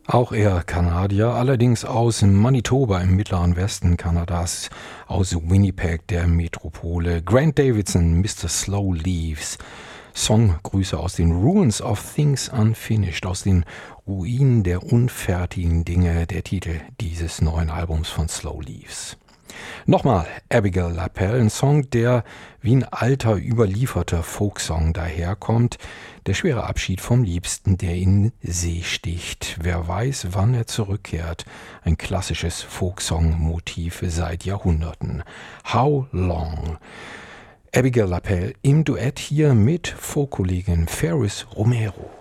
Auch er Kanadier, allerdings aus Manitoba im mittleren Westen Kanadas, aus Winnipeg, der Metropole. Grant Davidson, Mr. Slow Leaves. Songgrüße aus den Ruins of Things Unfinished, aus den Ruinen der unfertigen Dinge, der Titel dieses neuen Albums von Slow Leaves. Nochmal Abigail LaPelle, ein Song, der wie ein alter, überlieferter Folksong daherkommt. Der schwere Abschied vom Liebsten, der in See sticht. Wer weiß, wann er zurückkehrt. Ein klassisches Folksong-Motiv seit Jahrhunderten. How Long? Abigail LaPelle im Duett hier mit Folk-Kollegin Ferris Romero.